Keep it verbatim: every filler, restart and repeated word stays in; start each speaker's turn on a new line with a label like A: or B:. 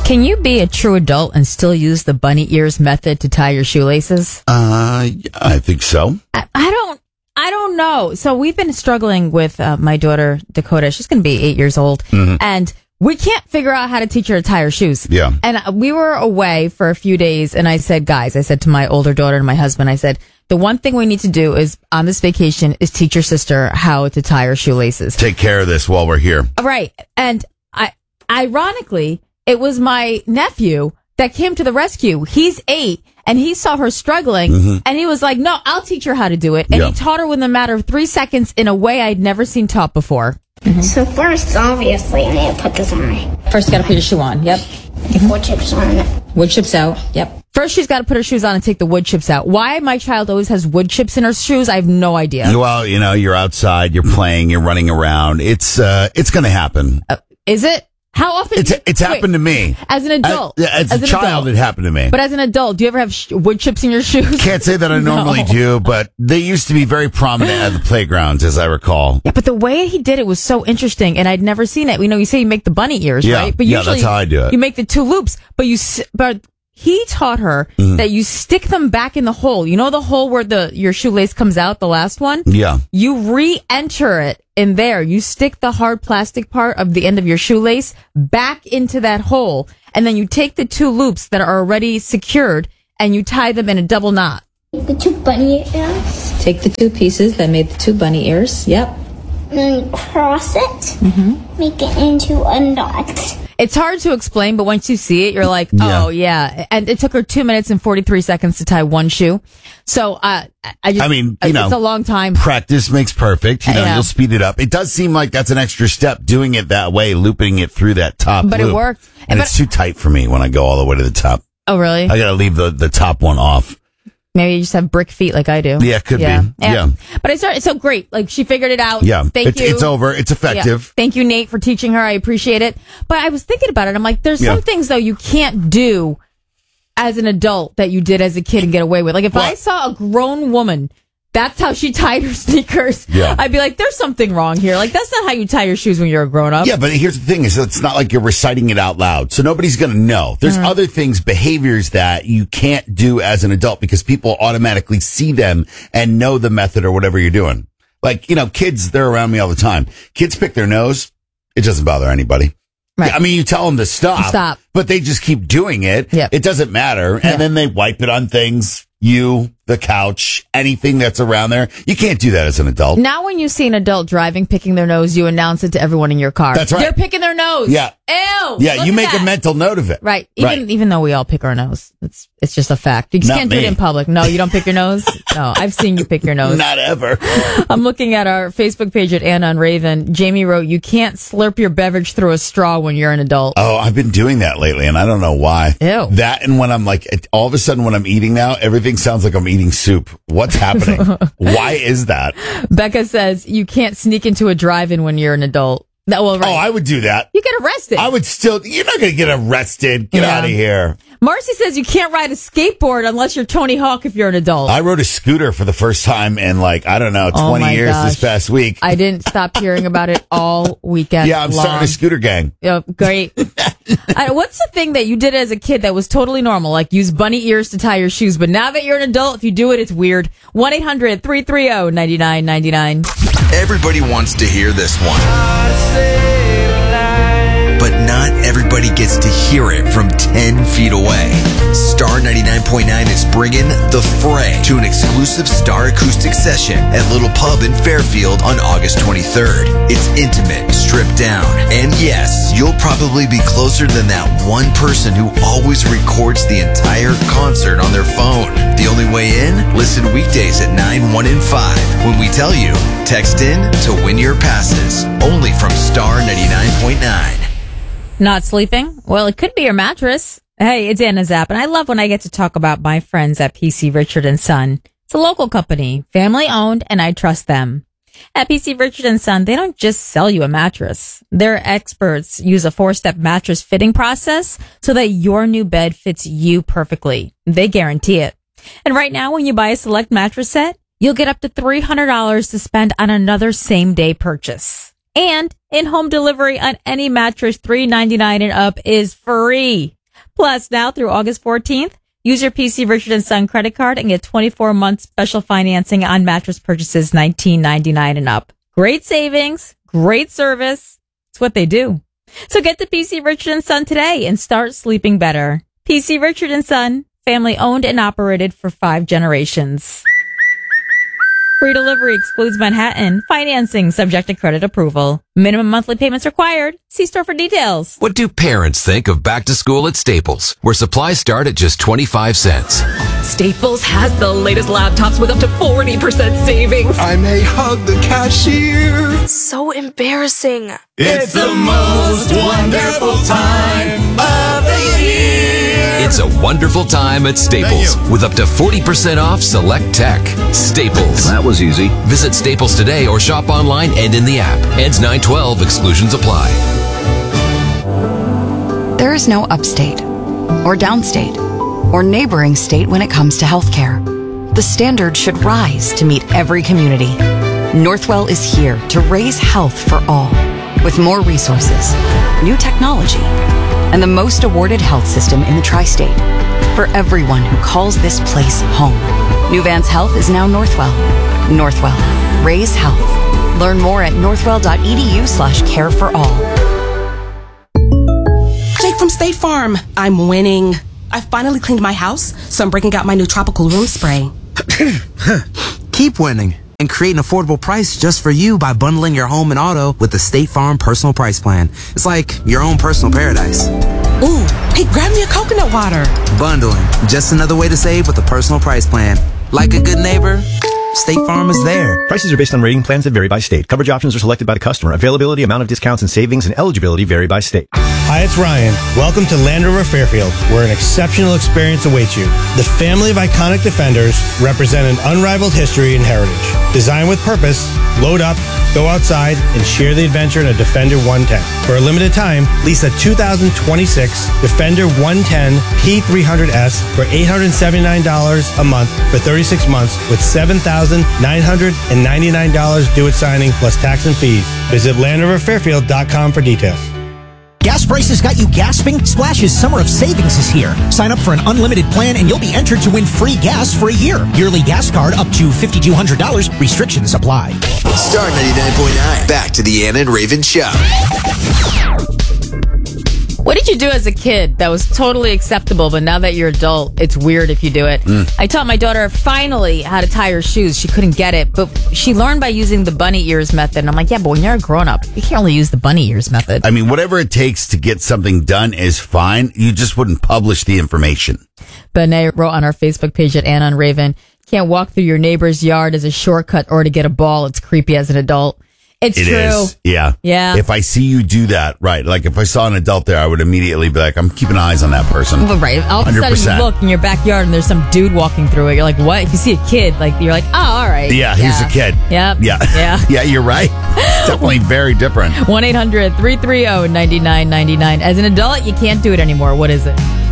A: Can you be a true adult and still use the bunny ears method to tie your shoelaces?
B: Uh, I think so.
A: I, I don't. I don't know. So we've been struggling with uh, my daughter Dakota. She's going to be eight years old, mm-hmm. and we can't figure out how to teach her to tie her shoes.
B: Yeah.
A: And we were away for a few days, and I said, guys, I said to my older daughter and my husband, I said, the one thing we need to do is on this vacation is teach your sister how to tie her shoelaces.
B: Take care of this while we're here.
A: Right. And I, ironically, it was my nephew that came to the rescue. He's eight, and he saw her struggling, mm-hmm. and he was like, no, I'll teach her how to do it. And yeah. he taught her within a matter of three seconds in a way I'd never seen taught before.
C: Mm-hmm. So first, obviously, I need to put this on.
A: First, you got to put your shoe on. Yep.
C: Mm-hmm. Wood chips on.
A: Wood chips out. Yep. First, she's got to put her shoes on and take the wood chips out. Why my child always has wood chips in her shoes, I have no idea.
B: Well, you know, you're outside, you're playing, you're running around. It's uh, it's going to happen.
A: Uh, is it? How often?
B: It's, it's
A: wait,
B: happened to me.
A: As an adult.
B: As, as, as a child, adult. It happened to me.
A: But as an adult, do you ever have sh- wood chips in your shoes?
B: Can't say that I normally no. do, but they used to be very prominent at the playgrounds, as I recall.
A: Yeah, but the way he did it was so interesting, and I'd never seen it. You know, you say you make the bunny ears,
B: yeah,
A: right? But
B: yeah,
A: usually
B: that's how I do it.
A: You make the two loops, but you but he taught her mm. that you stick them back in the hole. You know the hole where the your shoelace comes out, the last one?
B: Yeah.
A: You re-enter it in there. You stick the hard plastic part of the end of your shoelace back into that hole, and then you take the two loops that are already secured, and you tie them in a double knot.
C: The two bunny ears.
A: Take the two pieces that made the two bunny ears. Yep.
C: And then cross it. Mm-hmm. Make it into a knot.
A: It's hard to explain, but once you see it, you're like, oh, yeah. yeah. And it took her two minutes and forty-three seconds to tie one shoe. So, uh, I just,
B: I mean, you
A: it's
B: know,
A: a long time.
B: Practice makes perfect. You know,
A: yeah.
B: you'll speed it up. It does seem like that's an extra step doing it that way, looping it through that top
A: But
B: loop.
A: it worked.
B: And
A: but,
B: it's too tight for me when I go all the way to the top.
A: Oh, really?
B: I gotta leave the, the top one off.
A: Maybe you just have brick feet like I do.
B: Yeah, could
A: yeah.
B: be. Yeah.
A: yeah. But it's, it's so great. Like, she figured it out.
B: Yeah.
A: Thank
B: it's,
A: you.
B: It's over. It's effective.
A: Yeah. Thank you, Nate, for teaching her. I appreciate it. But I was thinking about it. I'm like, there's
B: yeah.
A: some things, though, you can't do as an adult that you did as a kid and get away with. Like, if
B: what?
A: I saw a grown woman, that's how she tied her sneakers.
B: Yeah.
A: I'd be like, there's something wrong here. Like, that's not how you tie your shoes when you're a grown up.
B: Yeah, but here's the thing is it's not like you're reciting it out loud. So nobody's going to know. There's mm-hmm. other things, behaviors that you can't do as an adult because people automatically see them and know the method or whatever you're doing. Like, you know, kids, they're around me all the time. Kids pick their nose. It doesn't bother anybody.
A: Right.
B: I mean, you tell them to stop,
A: stop.
B: but they just keep doing it.
A: Yep.
B: It doesn't matter.
A: Yeah.
B: And then they wipe it on things. You, the couch, anything that's around there. You can't do that as an adult.
A: Now when you see an adult driving, picking their nose, you announce it to everyone in your car.
B: That's right.
A: They're picking their nose.
B: Yeah.
A: Ew.
B: Yeah, you make
A: that.
B: a mental note of it.
A: Right. Even
B: right.
A: even though we all pick our nose. It's it's just a fact. You just
B: Not
A: can't
B: me.
A: do it in public. No, you don't pick your nose? No, I've seen you pick your nose.
B: Not ever.
A: I'm looking at our Facebook page at Anna and Raven. Jamie wrote, you can't slurp your beverage through a straw when you're an adult.
B: Oh, I've been doing that lately, and I don't know why.
A: Ew.
B: That and when I'm like, all of a sudden when I'm eating now, everything sounds like I'm eating soup. What's happening? Why is that?
A: Becca says, you can't sneak into a drive-in when you're an adult. No, well, right.
B: Oh, I would do that.
A: You get arrested.
B: I would still, you're not going to get arrested. Get
A: Yeah.
B: out of here.
A: Marcy says you can't ride a skateboard unless you're Tony Hawk if you're an adult.
B: I rode a scooter for the first time in like, I don't know,
A: Oh
B: twenty
A: my
B: years
A: gosh.
B: this past week.
A: I didn't stop hearing about it all weekend
B: Yeah, I'm
A: long.
B: starting a scooter gang.
A: Yeah, great. I, what's the thing that you did as a kid that was totally normal? Like use bunny ears to tie your shoes, but now that you're an adult, if you do it, it's weird. one eight hundred three three zero nine nine nine nine.
D: Everybody wants to hear this one, but not everybody gets to hear it from ten feet away. Star ninety-nine point nine is bringing The Fray to an exclusive Star acoustic session at Little Pub in Fairfield on August twenty-third. It's intimate, stripped down, and yes, you'll probably be closer than that one person who always records the entire concert on their phone. The only way in? Listen weekdays at nine, one, and five when we tell you, text in to win your passes. Only from Star ninety-nine point nine.
A: Not sleeping? Well, it could be your mattress. Hey, it's Anna Zapp, and I love when I get to talk about my friends at P C Richard and Son. It's a local company, family owned, and I trust them. At P C Richard and Son, they don't just sell you a mattress. Their experts use a four-step mattress fitting process so that your new bed fits you perfectly. They guarantee it. And right now, when you buy a select mattress set, you'll get up to three hundred dollars to spend on another same-day purchase. And in-home delivery on any mattress three ninety-nine and up is free. Plus, now through August fourteenth, use your P C Richard and Son credit card and get twenty-four months special financing on mattress purchases nineteen ninety-nine and up. Great savings, great service. It's what they do. So get to P C Richard and Son today and start sleeping better. P C Richard and Son, family owned and operated for five generations. Free delivery excludes Manhattan. Financing subject to credit approval. Minimum monthly payments required. See store for details.
E: What do parents think of back to school at Staples, where supplies start at just twenty-five cents?
F: Staples has the latest laptops with up to forty percent savings.
G: I may hug the cashier.
F: So embarrassing.
G: It's the most wonderful time of the year.
E: It's a wonderful time at Staples with up to forty percent off select tech. Staples.
H: That was easy.
E: Visit Staples today or shop online and in the app. Ends nine twelve. Exclusions apply.
I: There is no upstate or downstate or neighboring state when it comes to healthcare. The standard should rise to meet every community. Northwell is here to raise health for all, with more resources, new technology, and the most awarded health system in the tri-state for everyone who calls this place home. New Vance Health is now Northwell. Northwell. Raise health. Learn more at northwell.edu slash care for all.
J: Jake from State Farm. I'm winning. I finally cleaned my house, so I'm breaking out my new tropical room spray.
K: Keep winning and create an affordable price just for you by bundling your home and auto with the State Farm Personal Price Plan. It's like your own personal paradise.
J: Ooh, hey, grab me a coconut water.
K: Bundling, just another way to save with a personal price plan. Like a good neighbor, State Farm is there.
L: Prices are based on rating plans that vary by state. Coverage options are selected by the customer. Availability, amount of discounts and savings, and eligibility vary by state.
M: Hi, it's Ryan. Welcome to Land Rover Fairfield, where an exceptional experience awaits you. The family of iconic Defenders represent an unrivaled history and heritage. Designed with purpose, load up, go outside, and share the adventure in a Defender one ten. For a limited time, lease a two thousand twenty-six Defender one ten P three hundred S for eight hundred seventy-nine dollars a month for thirty-six months with seven thousand nine hundred ninety-nine dollars due at signing plus tax and fees. Visit land rover fairfield dot com for details.
N: Gas prices got you gasping? Splash's Summer of Savings is here. Sign up for an unlimited plan and you'll be entered to win free gas for a year. Yearly gas card up to five thousand two hundred dollars. Restrictions apply.
D: Star ninety-nine point nine. Back to the Ann and Raven Show.
A: What did you do as a kid that was totally acceptable, but now that you're adult, it's weird if you do it? Mm. I taught my daughter finally how to tie her shoes. She couldn't get it, but she learned by using the bunny ears method. And I'm like, yeah, but when you're a grown-up, you can't only use the bunny ears method.
B: I mean, whatever it takes to get something done is fine. You just wouldn't publish the information.
A: Benet wrote on our Facebook page at Anna and Raven, can't walk through your neighbor's yard as a shortcut or to get a ball. It's creepy as an adult. It's
B: it
A: true.
B: Is. Yeah.
A: Yeah.
B: If I see you do that, right, like if I saw an adult there, I would immediately be like, I'm keeping eyes on that person.
A: But right. All of a
B: one hundred percent.
A: sudden you look in your backyard and there's some dude walking through it. You're like, what? If you see a kid, like you're like, oh, all right.
B: Yeah, here's
A: yeah.
B: a kid.
A: Yep.
B: Yeah.
A: Yeah.
B: Yeah, you're right. It's definitely very different.
A: one eight hundred three three zero nine nine nine nine. As an adult, you can't do it anymore. What is it?